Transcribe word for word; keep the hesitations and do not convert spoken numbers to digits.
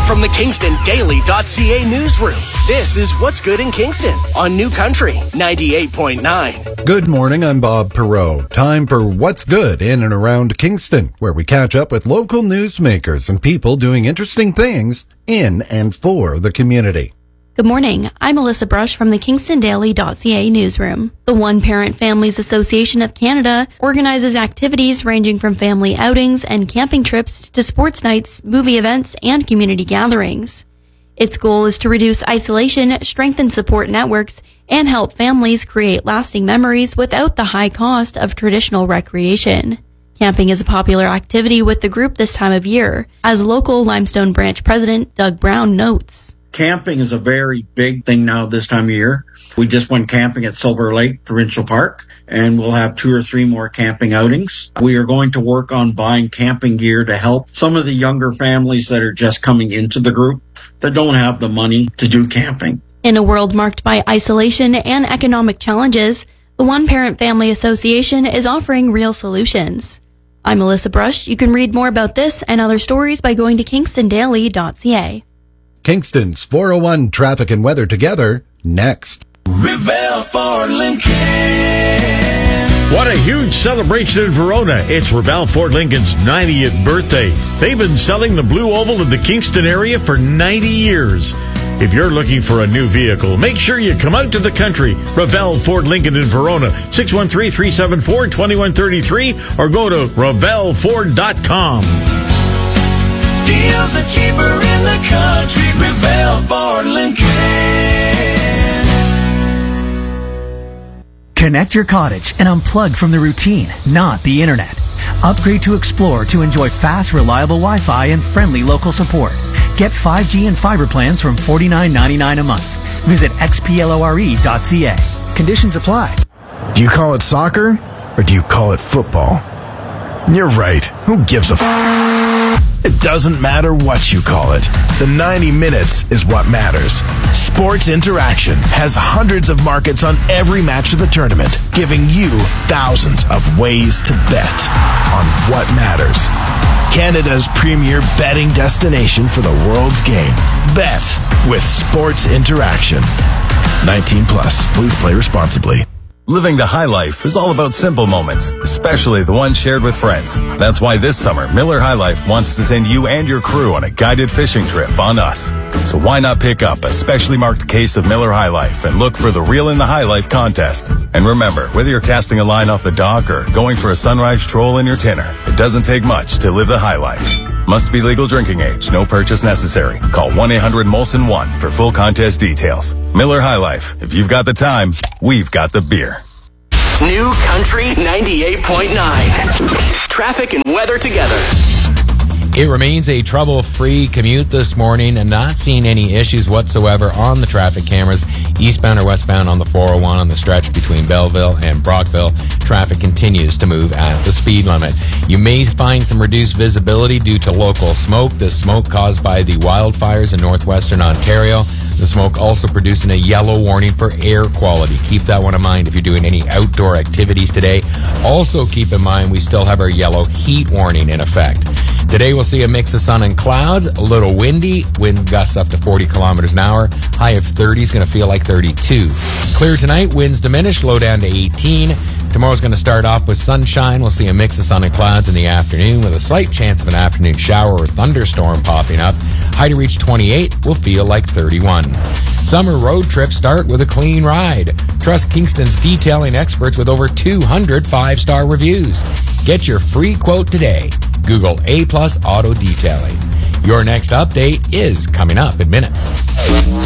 From the Kingston Daily dot C A newsroom, this is What's Good in Kingston on New Country ninety-eight point nine. Good morning, I'm Bob Perot. Time for What's Good in and around Kingston, where we catch up with local newsmakers and people doing interesting things in and for the community. Good morning. I'm Alyssa Brush from the Kingston Daily dot C A newsroom. The One Parent Families Association of Canada organizes activities ranging from family outings and camping trips to sports nights, movie events, and community gatherings. Its goal is to reduce isolation, strengthen support networks, and help families create lasting memories without the high cost of traditional recreation. Camping is a popular activity with the group this time of year, as local Limestone Branch President Doug Brown notes. Camping is a very big thing now this time of year. We just went camping at Silver Lake Provincial Park, and we'll have two or three more camping outings. We are going to work on buying camping gear to help some of the younger families that are just coming into the group that don't have the money to do camping. In a world marked by isolation and economic challenges, the One Parent Family Association is offering real solutions. I'm Alyssa Brush. You can read more about this and other stories by going to Kingston Daily dot C A. Kingston's four oh one Traffic and Weather together, next. Revell Ford Lincoln. What a huge celebration in Verona. It's Revell Ford Lincoln's ninetieth birthday. They've been selling the Blue Oval in the Kingston area for ninety years. If you're looking for a new vehicle, make sure you come out to the country. Revell Ford Lincoln in Verona, six one three, three seven four, two one three three, or go to revell ford dot com. Deals are cheaper in the country. Revell Ford Lincoln. Connect your cottage and unplug from the routine, not the internet. Upgrade to Explore to enjoy fast, reliable Wi-Fi and friendly local support. Get five G and fiber plans from forty-nine ninety-nine a month. Visit x p lore dot c a. Conditions apply. Do you call it soccer or do you call it football? You're right. Who gives a f***? It doesn't matter what you call it. The ninety minutes is what matters. Sports Interaction has hundreds of markets on every match of the tournament, giving you thousands of ways to bet on what matters. Canada's premier betting destination for the world's game. Bet with Sports Interaction. nineteen plus. Please play responsibly. Living the high life is all about simple moments, especially the ones shared with friends. That's why this summer, Miller High Life wants to send you and your crew on a guided fishing trip on us. So why not pick up a specially marked case of Miller High Life and look for the Reel in the High Life contest. And remember, whether you're casting a line off the dock or going for a sunrise stroll in your tinner, it doesn't take much to live the high life. Must be legal drinking age. No purchase necessary. Call one eight hundred Molson one for full contest details. Miller High Life. If you've got the time, we've got the beer. New Country ninety-eight point nine. Traffic and weather together. It remains a trouble-free commute this morning and not seeing any issues whatsoever on the traffic cameras, eastbound or westbound on the four oh one on the stretch between Belleville and Brockville. Traffic continues to move at the speed limit. You may find some reduced visibility due to local smoke. The smoke caused by the wildfires in northwestern Ontario. The smoke also producing a yellow warning for air quality. Keep that one in mind if you're doing any outdoor activities today. Also keep in mind we still have our yellow heat warning in effect. Today we'll see a mix of sun and clouds, a little windy, wind gusts up to forty kilometers an hour, high of thirty is going to feel like thirty-two. Clear tonight, winds diminish, low down to eighteen. Tomorrow's going to start off with sunshine. We'll see a mix of sun and clouds in the afternoon with a slight chance of an afternoon shower or thunderstorm popping up. High to reach twenty-eight, will feel like thirty-one. Summer road trips start with a clean ride. Trust Kingston's detailing experts with over two hundred five-star reviews. Get your free quote today. Google A Plus Auto Detailing. Your next update is coming up in minutes.